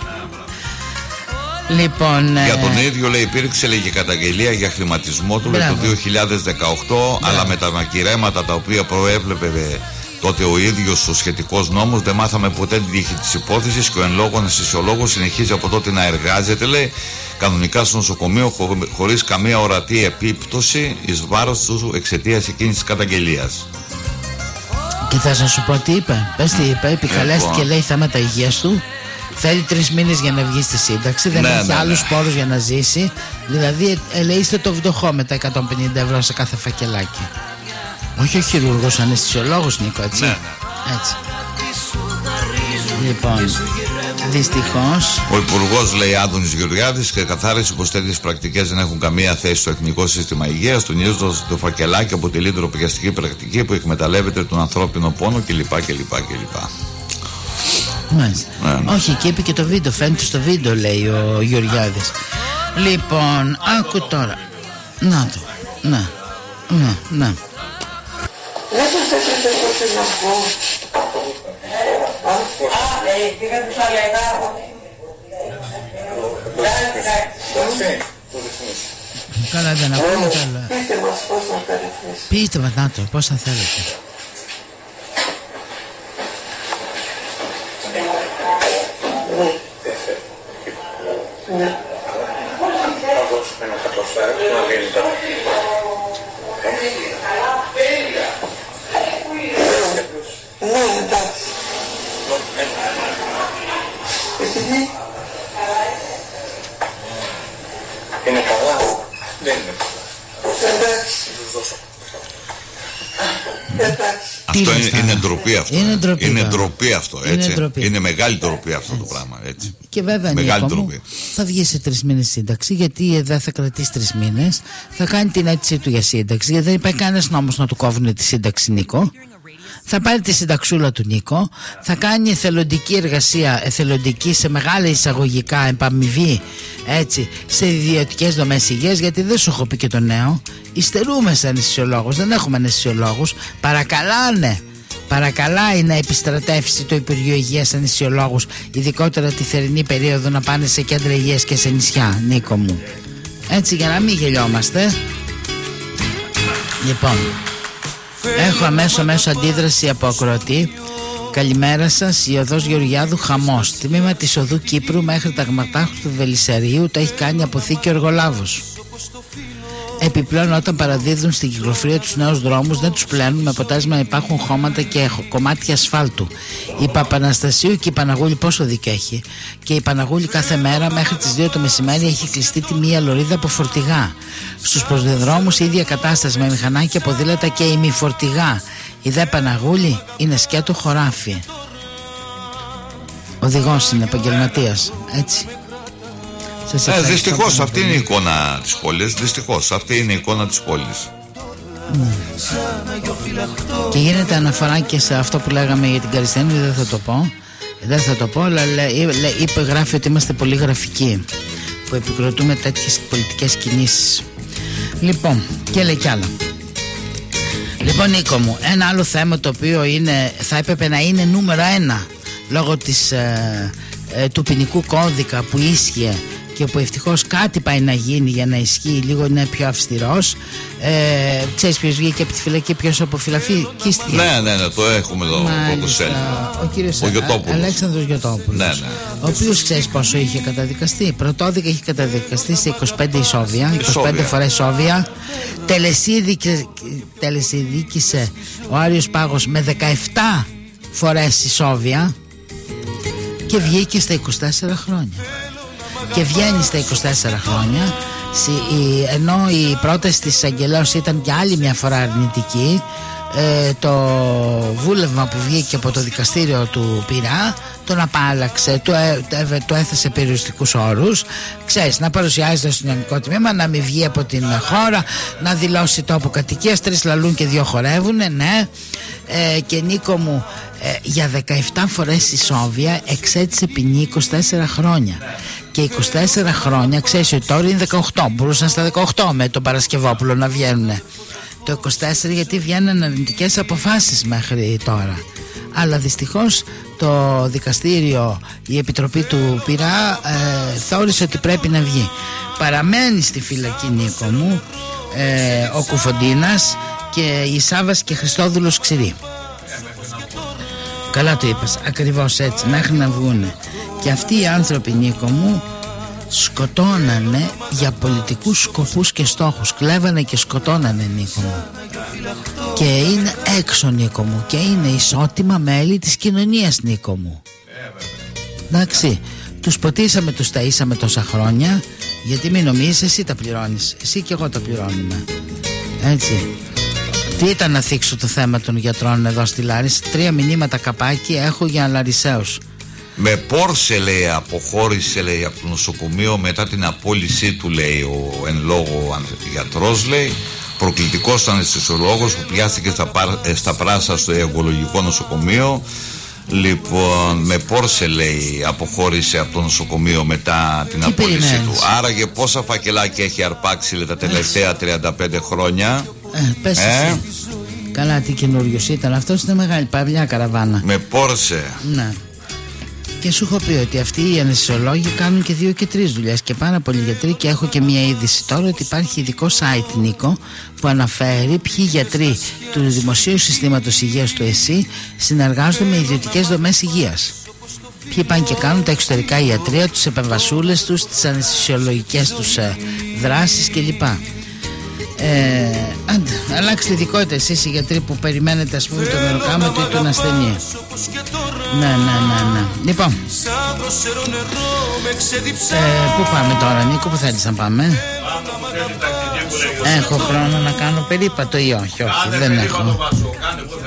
Speaker 1: Λοιπόν,
Speaker 3: για τον ίδιο, λέει, υπήρξε, λέει, και καταγγελία για χρηματισμό του, λέει, το δύο χιλιάδες δεκαοκτώ. Μπράβο. Αλλά με τα μακυρέματα τα οποία προέβλεπε τότε ο ίδιος ο σχετικός νόμος, δεν μάθαμε ποτέ την τύχη της υπόθεσης και ο εν λόγω αναισθησιολόγος συνεχίζει από τότε να εργάζεται, λέει, κανονικά στο νοσοκομείο χω, χωρίς καμία ορατή επίπτωση εις βάρος του εξαιτίας εκείνης της καταγγελίας.
Speaker 1: Και θα σας σου πω τι είπε. Πες τι είπε, επικαλέστηκε, λέει, θέματα υγείας του. Θέλει τρεις μήνες για να βγει στη σύνταξη. Δεν ναι, έχει ναι, άλλους ναι. πόρους για να ζήσει. Δηλαδή, ελεήστε το φτωχό με τα εκατόν πενήντα ευρώ σε κάθε φακελάκι. Όχι ο χειρούργος, αναισθησιολόγος, Νίκο, έτσι. Ναι, ναι. Έτσι. Λοιπόν, δυστυχώς.
Speaker 3: Ο Υπουργός, λέει, Άδωνης Γεωργιάδης, ξεκαθάρισε πως τέτοιες πρακτικές δεν έχουν καμία θέση στο Εθνικό Σύστημα Υγείας, τονίζοντας το φακελάκι αποτελεί ντροπιαστική πρακτική που εκμεταλλεύεται τον ανθρώπινο πόνο κλπ. κλπ, κλπ.
Speaker 1: Μάλιστα. Ναι, ναι. Όχι, και είπε και το βίντεο, φαίνεται στο βίντεο, λέει ο Γεωργιάδης. Λοιπόν, άκου τώρα. Να το, να, να, να.
Speaker 4: Δεν σας έπρεπε τότε να πω. Πήγα τους αλεγά.
Speaker 1: Καλά, δεν ακούω καλά.
Speaker 4: Πείτε μας πώς να τα ρυθμίσουμε.
Speaker 1: Πείτε μας, να το, πώς θα θέλετε.
Speaker 4: Ναι.
Speaker 5: Θα δώσουμε ένα κατοστάρι να μείνει τα...
Speaker 4: Ναι, εντάξει. Επειδή
Speaker 3: Αυτό είναι, είναι ντροπή αυτό.
Speaker 1: Είναι ντροπή,
Speaker 3: είναι ντροπή αυτό, έτσι.
Speaker 1: Είναι, ντροπή.
Speaker 3: Είναι μεγάλη ντροπή αυτό έτσι. Το πράγμα, έτσι.
Speaker 1: Και βέβαια
Speaker 3: μεγάλη
Speaker 1: Νίκο μου, θα βγει σε τρεις μήνες σύνταξη, γιατί δεν θα κρατήσει τρεις μήνες. Θα κάνει την αίτησή του για σύνταξη, γιατί δεν υπάρχει κανένας νόμος να του κόβουν τη σύνταξη, Νίκο. Θα πάρει τη συνταξούλα του Νίκο, θα κάνει εθελοντική εργασία, εθελοντική σε μεγάλα εισαγωγικά επαμοιβή, έτσι, σε ιδιωτικές δομές υγείας, γιατί δεν σου έχω πει και το νέο. Υστερούμε σαν αναισθησιολόγους, δεν έχουμε αναισθησιολόγους. Παρακαλάνε, παρακαλάει να επιστρατεύσει το Υπουργείο Υγείας αναισθησιολόγους, ειδικότερα τη θερινή περίοδο, να πάνε σε κέντρα υγείας και σε νησιά, Νίκο μου. Έτσι, για να μην γελιόμαστε. Λοιπόν, έχω αμέσως αμέσως αντίδραση από ακροατή. Καλημέρα σας, η οδός Γεωργιάδου χαμός. Τμήμα της οδού Κύπρου μέχρι τα Γματάχου του Βελισσαρίου το έχει κάνει αποθήκη ο εργολάβος. Επιπλέον, όταν παραδίδουν στην κυκλοφορία τους νέους δρόμους, δεν τους πλένουν, με αποτέλεσμα να υπάρχουν χώματα και κομμάτια ασφάλτου. Η Παπαναστασίου και η Παναγούλη πόσο δίκιο έχει? Και η Παναγούλη κάθε μέρα μέχρι τις δύο το μεσημέρι έχει κλειστεί τη μία λωρίδα από φορτηγά. Στους προσδεδρόμους η ίδια κατάσταση, με μηχανάκια, ποδήλατα και ημιφορτηγά. Η δε Παναγούλη είναι σκέτο χωράφι. Οδηγός είναι, επαγγελματίας, έτσι.
Speaker 3: Ε, δυστυχώς αυτή είναι η εικόνα της πόλης. Δυστυχώς αυτή είναι η εικόνα της πόλης.
Speaker 1: Ναι. Και γίνεται αναφορά και σε αυτό που λέγαμε για την Καριστένη. Δεν θα το πω. Δεν θα το πω, αλλά είπε, γράφει ότι είμαστε πολύ γραφικοί, που επικροτούμε τέτοιες πολιτικές κινήσεις. Λοιπόν, και λέει κι άλλα. Λοιπόν, Νίκο μου, ένα άλλο θέμα το οποίο είναι, θα έπρεπε να είναι νούμερο ένα λόγω της, ε, ε, του ποινικού κώδικα που ίσχυε και που ευτυχώς κάτι πάει να γίνει για να ισχύει, λίγο είναι πιο αυστηρός. Ε, ξέρεις ποιος βγήκε από τη φυλακή, ποιος αποφυλακίστηκε?
Speaker 3: Ναι, ναι, ναι, το έχουμε εδώ. Μάλιστα,
Speaker 1: ο κύριος
Speaker 3: ο Γιωτόπουλος.
Speaker 1: Αλέξανδρος Γιωτόπουλος, ναι, ναι. Ο οποίος ξέρεις πόσο είχε καταδικαστεί? Πρωτόδικα είχε καταδικαστεί σε είκοσι πέντε ισόβια, είκοσι πέντε φορές ισόβια. Τελεσίδικησε ο Άριος Πάγος με δεκαεπτά φορές ισόβια και βγήκε στα είκοσι τέσσερα χρόνια. Και βγαίνει στα είκοσι τέσσερα χρόνια, ενώ η πρόταση της εισαγγελέως ήταν για άλλη μια φορά αρνητική. ε, Το βούλευμα που βγήκε από το δικαστήριο του Πειραιά τον απάλλαξε, το, ε, το έθεσε περιοριστικούς όρους. Ξέρεις, να παρουσιάζει το αστυνομικό τμήμα, να μην βγει από την χώρα, να δηλώσει τόπο κατοικίας, τρεις λαλούν και δύο χορεύουνε, ναι. ε, Και Νίκο μου, ε, για δεκαεπτά φορές ισόβια εξέτησε ποινή είκοσι τέσσερα χρόνια. Και είκοσι τέσσερα χρόνια, ξέρεις ότι τώρα είναι δεκαοκτώ. Μπορούσαν στα δεκαοκτώ με τον Παρασκευόπουλο να βγαίνουν. Το είκοσι τέσσερα γιατί βγαίνουν αρνητικές αποφάσεις μέχρι τώρα. Αλλά δυστυχώς το δικαστήριο, η επιτροπή του Πειραιά ε, θεώρησε ότι πρέπει να βγει. Παραμένει στη φυλακή, Νίκο μου, ε, ο Κουφοντίνας και η Σάββας και Χριστόδουλος Ξηρή. Καλά το είπες, ακριβώς έτσι, μέχρι να βγούνε. Και αυτοί οι άνθρωποι, Νίκο μου, σκοτώνανε για πολιτικούς σκοπούς και στόχους. Κλέβανε και σκοτώνανε, Νίκο μου. Και είναι έξω, Νίκο μου, και είναι ισότιμα μέλη της κοινωνίας, Νίκο μου. Εντάξει, τους ποτίσαμε, τους ταΐσαμε τόσα χρόνια, γιατί μην νομίζεις, εσύ τα πληρώνεις. Εσύ και εγώ τα πληρώνουμε. Έτσι. Τι ήταν να θίξω το θέμα των γιατρών εδώ στη Λάρισα? Τρία μηνύματα καπάκι έχω για Λαρισαίους.
Speaker 3: Με Πόρσε, λέει, αποχώρησε, λέει, από το νοσοκομείο μετά την απόλυσή του, λέει, ο εν λόγω γιατρός, λέει, προκλητικός αναισθησιολόγος που πιάστηκε στα, παρ, στα Πράσα στο ογκολογικό νοσοκομείο. Λοιπόν, με Πόρσε, λέει, αποχώρησε από το νοσοκομείο μετά την Τι απόλυσή περιμένεις? του. Άραγε πόσα φακελάκια έχει αρπάξει, λέει, τα τελευταία τριάντα πέντε χρόνια?
Speaker 1: Ε, πες ε? Καλά, τι καινούριος ήταν αυτός, είναι μεγάλη παυλιά καραβάνα.
Speaker 3: Με Πόρσε.
Speaker 1: Ναι. Και σου έχω πει ότι αυτοί οι αναισθησιολόγοι κάνουν και δύο και τρεις δουλειές και πάρα πολλοί γιατροί. Και έχω και μια είδηση τώρα ότι υπάρχει ειδικό site, Νίκο, που αναφέρει ποιοι γιατροί του Δημοσίου Συστήματος Υγείας του ΕΣΥ συνεργάζονται με ιδιωτικές δομές υγείας. Ποιοι πάνε και κάνουν τα εξωτερικά ιατρεία, τους επεμβασούλες τους, τις αναισθησιολογικές τους ε, δράσεις κλπ. Ε, άντε, αλλάξτε ειδικότητα εσείς οι γιατροί που περιμένετε, ας πούμε, τον μεροκάματο ή τον ασθενή. Ναι, ναι, ναι, ναι. Λοιπόν, ε, πού πάμε τώρα, Νίκο, που θέλεις να πάμε? Έχω χρόνο να κάνω περίπατο ή όχι? Όχι, δεν έχω.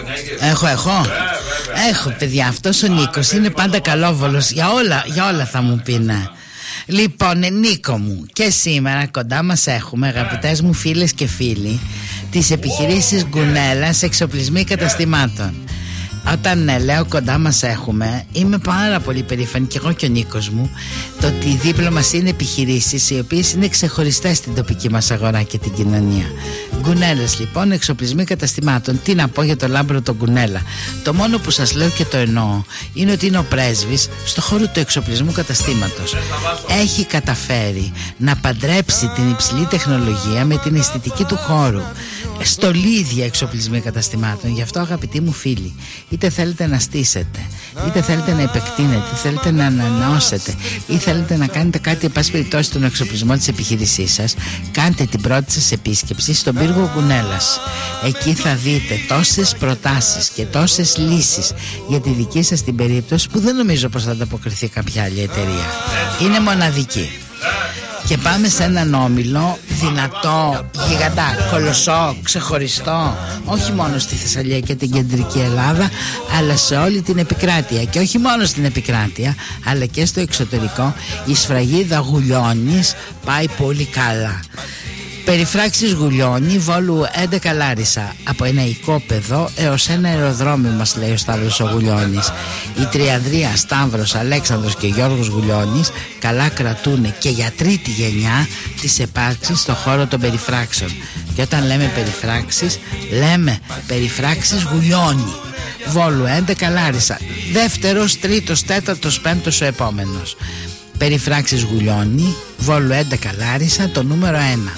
Speaker 1: Έχω, έχω. Έχω, παιδιά, αυτός ο Νίκος είναι πάντα καλόβολος. Για όλα, για όλα θα μου πει ναι. Λοιπόν, Νίκο μου, και σήμερα κοντά μας έχουμε, αγαπητές μου φίλες και φίλοι, τις επιχειρήσεις Γκουνέλας εξοπλισμοί καταστημάτων. Όταν ναι, λέω κοντά μας έχουμε, είμαι πάρα πολύ περήφανη και εγώ και ο Νίκος μου, το ότι δίπλα μας είναι επιχειρήσεις οι οποίες είναι ξεχωριστές στην τοπική μας αγορά και την κοινωνία. Γκουνέλας λοιπόν, εξοπλισμοί καταστημάτων. Τι να πω για το Λάμπρο τον Γκουνέλα? Το μόνο που σας λέω και το εννοώ είναι ότι είναι ο πρέσβης στο χώρο του εξοπλισμού καταστήματος. Έχει καταφέρει να παντρέψει την υψηλή τεχνολογία με την αισθητική του χώρου. Στολίδια εξοπλισμοί καταστημάτων. Γι' αυτό, αγαπητοί μου φίλοι, είτε θέλετε να στήσετε, είτε θέλετε να επεκτείνετε, είτε θέλετε να ανανεώσετε, ή θέλετε να κάνετε κάτι, εν πάση περιπτώσει, στον εξοπλισμό της επιχείρησής σας, κάντε την πρώτη σας επίσκεψη στον πύργο Γκουνέλας. Εκεί θα δείτε τόσες προτάσεις και τόσες λύσεις για τη δική σας την περίπτωση που δεν νομίζω πως θα ανταποκριθεί κάποια άλλη εταιρεία. Είναι μοναδική. Και πάμε σε έναν όμιλο δυνατό, γιγαντά, κολοσσό, ξεχωριστό, όχι μόνο στη Θεσσαλία και την κεντρική Ελλάδα, αλλά σε όλη την επικράτεια. Και όχι μόνο στην επικράτεια, αλλά και στο εξωτερικό. Η σφραγίδα Γουλιώνης πάει πολύ καλά. Περιφράξεις Γουλιώνη, Βόλου έντεκα Λάρισα. Από ένα οικόπεδο έως ένα αεροδρόμιο, μας λέει ο Σταύρος ο Γουλιώνης. Η Τριανδρία, Σταύρος, Αλέξανδρος και Γιώργος Γουλιώνης καλά κρατούν και για τρίτη γενιά τις επάρξεις στον χώρο των περιφράξεων. Και όταν λέμε περιφράξεις, λέμε περιφράξεις Γουλιώνη. Βόλου έντεκα Λάρισα. Δεύτερος, τρίτος, τέταρτος, πέμπτος ο επόμενος. Περιφράξεις Γουλιώνη, Βόλου έντεκα Λάρισα, το νούμερο ένα.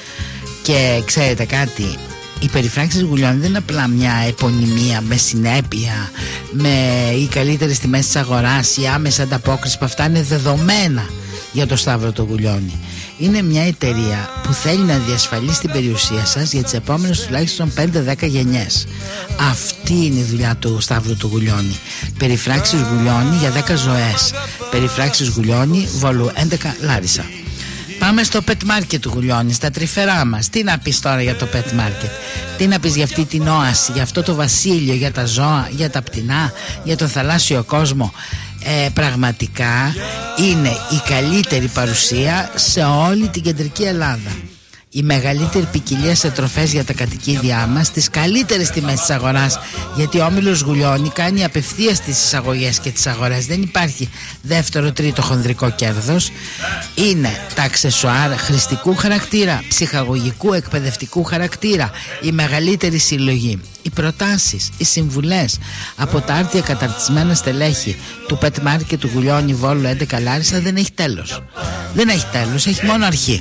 Speaker 1: Και ξέρετε κάτι, οι περιφράξεις Γουλιώνη δεν είναι απλά μια επωνυμία με συνέπεια, με οι καλύτερες τιμές της αγοράς, η άμεση ανταπόκριση, που αυτά είναι δεδομένα για το Σταύρο το Γουλιώνη. Είναι μια εταιρεία που θέλει να διασφαλίσει την περιουσία σας για τις επόμενες τουλάχιστον πέντε δέκα γενιές. Αυτή είναι η δουλειά του Σταύρου του Γουλιώνη. Περιφράξεις Γουλιώνη για δέκα ζωές. Περιφράξεις Γουλιώνη, Βόλου έντεκα Λάρισα. Πάμε στο pet market του Γουλιώνη, στα τρυφερά μας. Τι να πεις τώρα για το pet market? Τι να πεις για αυτή την όαση, για αυτό το βασίλειο, για τα ζώα, για τα πτηνά, για τον θαλάσσιο κόσμο? Ε, πραγματικά είναι η καλύτερη παρουσία σε όλη την κεντρική Ελλάδα. Η μεγαλύτερη ποικιλία σε τροφές για τα κατοικίδια μας, τις καλύτερες τιμές της αγοράς, γιατί ο όμιλος Γουλιώνη κάνει απευθείας τις εισαγωγές και τις αγορές. Δεν υπάρχει δεύτερο, τρίτο χονδρικό κέρδος. Είναι τα αξεσουάρ χρηστικού χαρακτήρα, ψυχαγωγικού, εκπαιδευτικού χαρακτήρα, η μεγαλύτερη συλλογή. Οι προτάσεις, οι συμβουλές από τα άρτια καταρτισμένα στελέχη του pet market του Γουλιώνη, Βόλου έντεκα Λάρισα δεν έχει τέλος. Δεν έχει τέλος, έχει μόνο αρχή.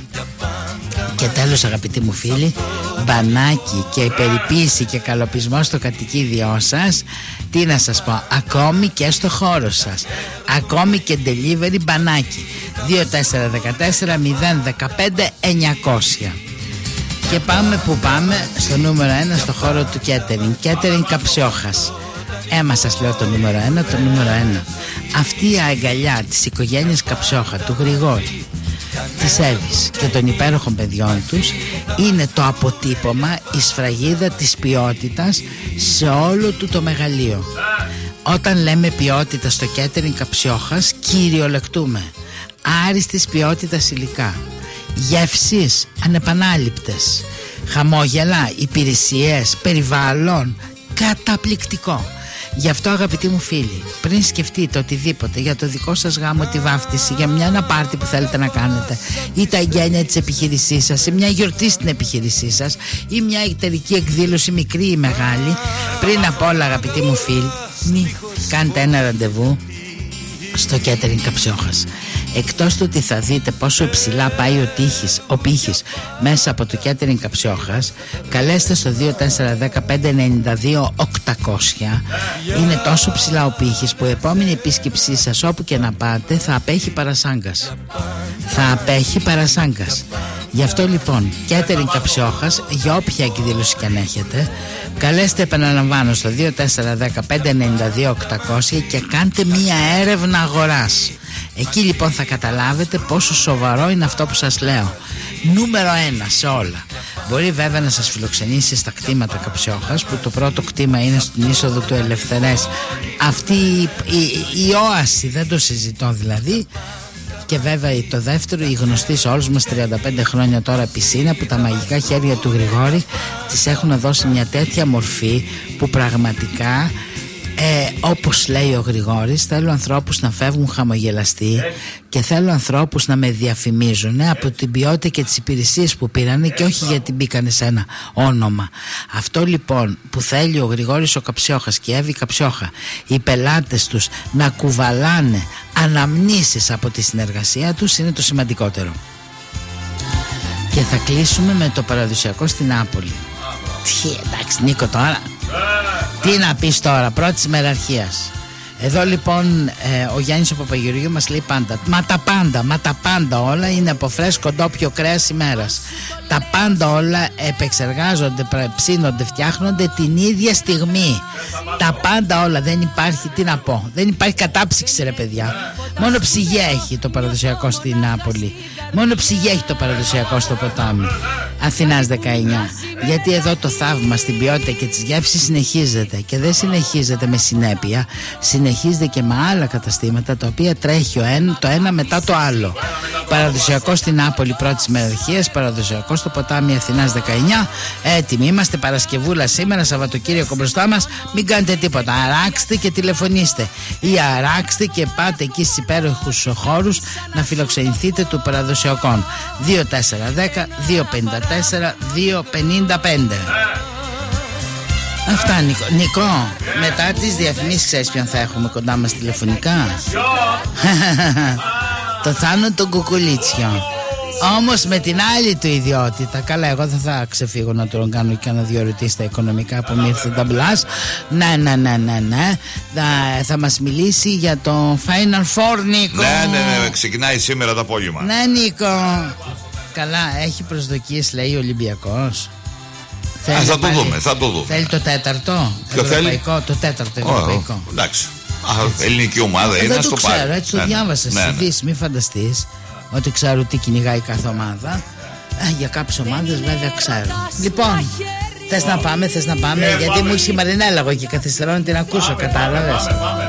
Speaker 1: Και τέλος, αγαπητοί μου φίλοι, μπανάκι και περιποίηση και καλοπισμό στο κατοικίδιό σας. Τι να σας πω, ακόμη και στο χώρο σας, ακόμη και delivery μπανάκι. Δύο τέσσερα ένα τέσσερα μηδέν ένα πέντε εννιακόσια. Και πάμε που πάμε στο νούμερο ένα στο χώρο του catering. Catering Καψιόχας. Έμα σας λέω το νούμερο ένα, το νούμερο ένα. Αυτή η αγκαλιά της οικογένειας Καψιόχα, του Γρηγόρη, της Εύης και των υπέροχων παιδιών τους, είναι το αποτύπωμα, η σφραγίδα της ποιότητας σε όλο του το μεγαλείο. Όταν λέμε ποιότητα στο catering Καψιόχας, κυριολεκτούμε άριστης ποιότητας υλικά, γεύσεις ανεπανάληπτες, χαμόγελα, υπηρεσίες, περιβάλλον καταπληκτικό. Γι' αυτό, αγαπητοί μου φίλοι, πριν σκεφτείτε οτιδήποτε για το δικό σας γάμο, τη βάφτιση, για μια ένα πάρτι που θέλετε να κάνετε, ή τα εγγένεια της επιχείρησής σας, ή μια γιορτή στην επιχείρησή σας, ή μια εταιρική εκδήλωση μικρή ή μεγάλη, πριν απ' όλα, αγαπητοί μου φίλοι, κάντε ένα ραντεβού στο catering Καψιόχας. Εκτός του ότι θα δείτε πόσο υψηλά πάει ο τύχης, ο πύχης μέσα από το catering Καψιόχας, καλέστε στο δύο τέσσερα ένα πέντε εννιά δύο οκτακόσια. Είναι τόσο ψηλά ο πύχης που η επόμενη επίσκεψή σας, όπου και να πάτε, θα απέχει παρασάγκας. Θα απέχει παρασάγκας. Γι' αυτό λοιπόν, catering Καψιόχας, για όποια εκδήλωση και αν έχετε, καλέστε, επαναλαμβάνω, στο δύο τέσσερα ένα πέντε εννιά δύο οκτακόσια και κάντε μία έρευνα αγοράς. Εκεί λοιπόν θα καταλάβετε πόσο σοβαρό είναι αυτό που σας λέω. Νούμερο ένα σε όλα. Μπορεί βέβαια να σας φιλοξενήσει στα κτήματα Καψιόχας, που το πρώτο κτήμα είναι στην είσοδο του Ελευθερές. Αυτή η, η, η όαση, δεν το συζητώ δηλαδή. Και βέβαια το δεύτερο, η γνωστή σε όλους μας τριάντα πέντε χρόνια τώρα πισίνα, που τα μαγικά χέρια του Γρηγόρη της έχουν δώσει μια τέτοια μορφή που πραγματικά, ε, όπως λέει ο Γρηγόρης, θέλω ανθρώπους να φεύγουν χαμογελαστοί και θέλω ανθρώπους να με διαφημίζουν από την ποιότητα και τις υπηρεσίες που πήρανε και όχι γιατί μπήκανε σε ένα όνομα. Αυτό λοιπόν που θέλει ο Γρηγόρης ο Καψιόχας και η Εύη Καψιόχα, οι πελάτες τους να κουβαλάνε αναμνήσεις από τη συνεργασία τους, είναι το σημαντικότερο. Και θα κλείσουμε με το παραδοσιακό στην Νάπολη. Τι, εντάξει Νίκο τώρα, τι να πεις τώρα, πρώτης μεραρχίας. Εδώ λοιπόν ε, ο Γιάννης ο Παπαγεωργίου μας λέει πάντα, μα τα πάντα, μα τα πάντα όλα είναι από φρέσκο ντόπιο κρέας ημέρας. Τα πάντα όλα επεξεργάζονται, ψήνονται, φτιάχνονται την ίδια στιγμή. Τα πάντα όλα, δεν υπάρχει, τι να πω, δεν υπάρχει κατάψυξη ρε παιδιά. Μόνο ψυγεία έχει το παραδοσιακό στην Νάπολη. Μόνο ψυγεία έχει το παραδοσιακό στο ποτάμι. Αθηνάς δεκαεννιά. Γιατί εδώ το θαύμα στην ποιότητα και τις γεύσεις συνεχίζεται. Και δεν συνεχίζεται με συνέπεια. Συνεχίζεται και με άλλα καταστήματα, τα οποία τρέχει ο ένα, το ένα μετά το άλλο. Παραδοσιακό στην Νάπολη πρώτης μεραρχίας, παραδοσιακό στο ποτάμι Αθηνάς δεκαεννιά. Έτοιμοι είμαστε, Παρασκευούλα σήμερα, Σαββατοκύριακο μπροστά μας. Μην κάνετε τίποτα. Αράξτε και τηλεφωνήστε. Ή αράξτε και πάτε εκεί στους υπέροχους χώρους να φιλοξενηθείτε του παραδοσιακών. δύο τέσσερα ένα μηδέν δύο πέντε τέσσερα δύο πέντε πέντε. Αυτά Νικό. Νικό, μετά τις διαφημίσεις ξέρεις ποιον θα έχουμε κοντά μας τηλεφωνικά? Το Θάνο τον Κουκουλίτσιο. Όμως με την άλλη του ιδιότητα. Καλά, εγώ δεν θα ξεφύγω να τον κάνω και να διορωτήσει στα οικονομικά που μου ήρθε τα μπλάς. Ναι, ναι, ναι, ναι, ναι. Θα, θα μας μιλήσει για το Final Four, Νίκο.
Speaker 3: Ναι, ναι, ναι, ξεκινάει σήμερα το απόγευμα.
Speaker 1: Ναι, Νίκο. Καλά, έχει προσδοκίες, λέει ο Ολυμπιακός.
Speaker 3: Α, θα το δούμε, θα το δούμε.
Speaker 1: Θέλει το τέταρτο
Speaker 3: Ποιο
Speaker 1: ευρωπαϊκό,
Speaker 3: θέλει?
Speaker 1: το τέταρτο ευρωπαϊκό.
Speaker 3: Oh, εντάξει. Α, ελληνική ομάδα είναι,
Speaker 1: δεν
Speaker 3: να
Speaker 1: το
Speaker 3: το
Speaker 1: ξέρω,
Speaker 3: πάρει.
Speaker 1: έτσι το
Speaker 3: ναι,
Speaker 1: διάβασα
Speaker 3: ναι,
Speaker 1: στις
Speaker 3: ναι.
Speaker 1: ειδήσεις, μην φανταστείς ότι ξέρω τι κυνηγάει κάθε ομάδα. Ε, για κάποιες ομάδες βέβαια ξέρω. Λοιπόν, θες να πάμε, θες να πάμε, γιατί μου έχει η Μαρινέλα εγώ και καθυστερώ να την ακούσω, κατάλαβες.